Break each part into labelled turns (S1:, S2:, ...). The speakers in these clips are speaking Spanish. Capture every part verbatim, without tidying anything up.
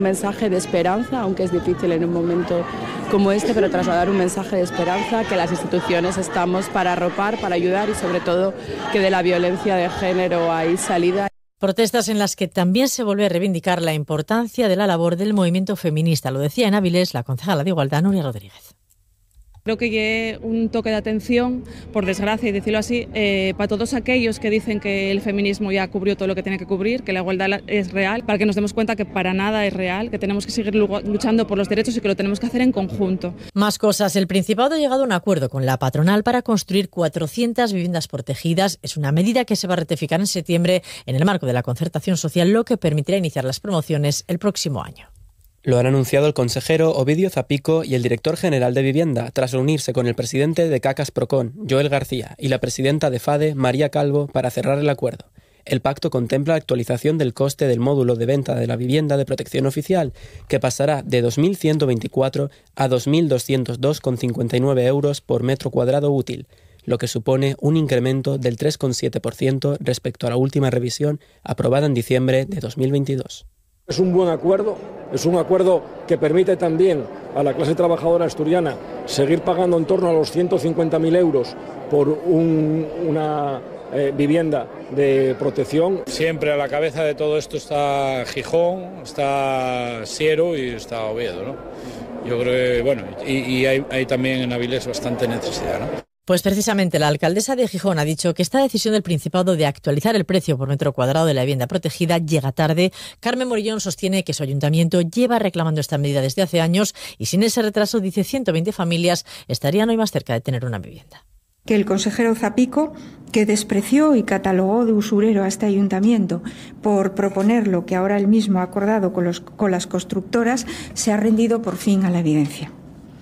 S1: Un mensaje de esperanza, aunque es difícil en un momento como este, pero trasladar un mensaje de esperanza, que las instituciones estamos para arropar, para ayudar y sobre todo que de la violencia de género hay salida.
S2: Protestas en las que también se vuelve a reivindicar la importancia de la labor del movimiento feminista. Lo decía en Áviles la concejala de Igualdad, Nuria Rodríguez.
S3: Creo que es un toque de atención, por desgracia, y decirlo así, eh, para todos aquellos que dicen que el feminismo ya cubrió todo lo que tiene que cubrir, que la igualdad es real, para que nos demos cuenta que para nada es real, que tenemos que seguir luchando por los derechos y que lo tenemos que hacer en conjunto.
S2: Más cosas. El Principado ha llegado a un acuerdo con la patronal para construir cuatrocientas viviendas protegidas. Es una medida que se va a ratificar en septiembre en el marco de la concertación social, lo que permitirá iniciar las promociones el próximo año.
S4: Lo han anunciado el consejero Ovidio Zapico y el director general de Vivienda, tras reunirse con el presidente de Cacas Procon, Joel García, y la presidenta de FADE, María Calvo, para cerrar el acuerdo. El pacto contempla la actualización del coste del módulo de venta de la vivienda de protección oficial, que pasará de dos mil ciento veinticuatro a dos mil doscientos dos coma cincuenta y nueve euros por metro cuadrado útil, lo que supone un incremento del tres coma siete por ciento respecto a la última revisión aprobada en diciembre de dos mil veintidós.
S5: Es un buen acuerdo, es un acuerdo que permite también a la clase trabajadora asturiana seguir pagando en torno a los ciento cincuenta mil euros por un, una eh, vivienda de protección.
S6: Siempre a la cabeza de todo esto está Gijón, está Siero y está Oviedo, ¿no? Yo creo que, bueno, y, y hay, hay también en Áviles bastante necesidad, ¿no?
S2: Pues precisamente la alcaldesa de Gijón ha dicho que esta decisión del Principado de actualizar el precio por metro cuadrado de la vivienda protegida llega tarde. Carmen Morillón sostiene que su ayuntamiento lleva reclamando esta medida desde hace años y sin ese retraso, dice, ciento veinte familias estarían hoy más cerca de tener una vivienda.
S7: Que el consejero Zapico, que despreció y catalogó de usurero a este ayuntamiento por proponer lo que ahora él mismo ha acordado con, los, con las constructoras, se ha rendido por fin a la evidencia.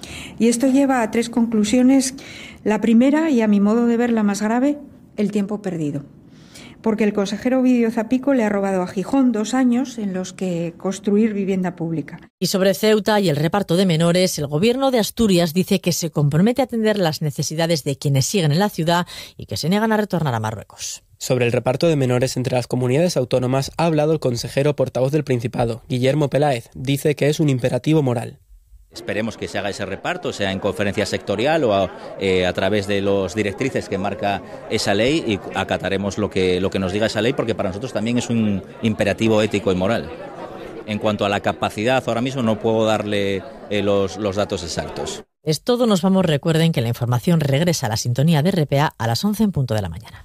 S7: Y esto lleva a tres conclusiones. La primera, y a mi modo de ver la más grave, el tiempo perdido. Porque el consejero Ovidio Zapico le ha robado a Gijón dos años en los que construir vivienda pública.
S2: Y sobre Ceuta y el reparto de menores, el Gobierno de Asturias dice que se compromete a atender las necesidades de quienes siguen en la ciudad y que se niegan a retornar a Marruecos.
S4: Sobre el reparto de menores entre las comunidades autónomas ha hablado el consejero portavoz del Principado, Guillermo Peláez. Dice que es un imperativo moral.
S8: Esperemos que se haga ese reparto, sea en conferencia sectorial o a, eh, a través de las directrices que marca esa ley, y acataremos lo que, lo que nos diga esa ley, porque para nosotros también es un imperativo ético y moral. En cuanto a la capacidad, ahora mismo no puedo darle eh, los, los datos exactos.
S2: Es todo, nos vamos. Recuerden que la información regresa a la sintonía de R P A a las once en punto de la mañana.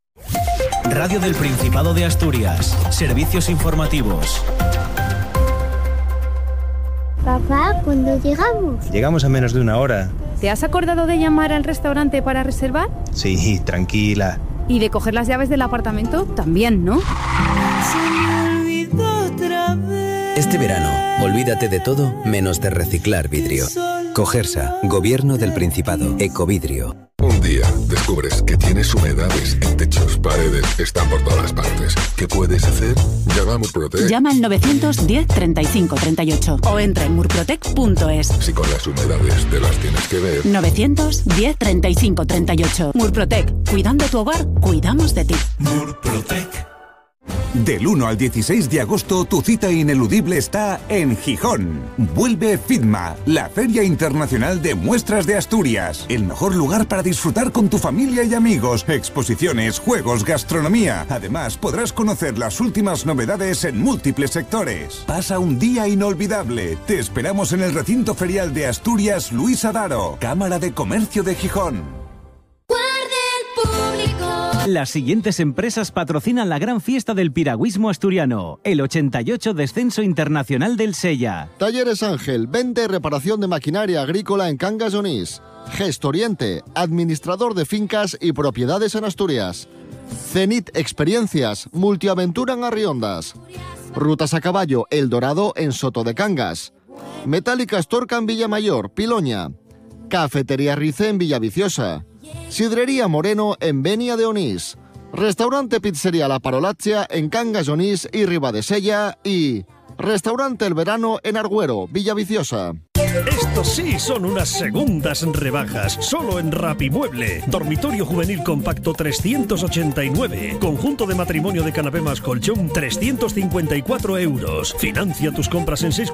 S9: Radio del Principado de Asturias. Servicios informativos.
S10: Papá, ¿cuándo llegamos?
S11: Llegamos a menos de una hora.
S12: ¿Te has acordado de llamar al restaurante para reservar?
S11: Sí, tranquila.
S12: ¿Y de coger las llaves del apartamento? También, ¿no?
S13: Este verano, olvídate de todo menos de reciclar vidrio. Cogersa, Gobierno del Principado, Ecovidrio.
S14: Un día descubres que tienes humedades en techos, paredes, están por todas partes. ¿Qué puedes hacer? Llama a Murprotec.
S15: Llama al novecientos diez treinta y cinco treinta y ocho o entra en murprotec punto es.
S14: Si con las humedades te las tienes que ver.
S15: novecientos diez treinta y cinco treinta y ocho. Murprotec. Cuidando tu hogar, cuidamos de ti.
S16: Murprotec. Del uno al dieciséis de agosto, tu cita ineludible está en Gijón. Vuelve FITMA, la Feria Internacional de Muestras de Asturias. El mejor lugar para disfrutar con tu familia y amigos. Exposiciones, juegos, gastronomía. Además, podrás conocer las últimas novedades en múltiples sectores. Pasa un día inolvidable. Te esperamos en el recinto ferial de Asturias Luis Adaro, Cámara de Comercio de Gijón.
S9: Las siguientes empresas patrocinan la gran fiesta del piragüismo asturiano, el ochenta y ocho Descenso Internacional del Sella.
S17: Talleres Ángel, venta y reparación de maquinaria agrícola en Cangas de Onís. Gestoriente, administrador de fincas y propiedades en Asturias. Zenit Experiencias, multiaventura en Arriondas. Rutas a caballo El Dorado en Soto de Cangas. Metálica Astorca en Villamayor, Piloña. Cafetería Rice en Villaviciosa. Sidrería Moreno en Benia de Onís. Restaurante Pizzería La Parolaccia en Cangas de Onís y Ribadesella. Y Restaurante El Verano en Argüero, Villaviciosa.
S18: Estos sí son unas segundas rebajas, solo en Rapimueble. Dormitorio juvenil compacto trescientos ochenta y nueve. Conjunto de matrimonio de canapé más colchón trescientos cincuenta y cuatro euros. Financia tus compras en seis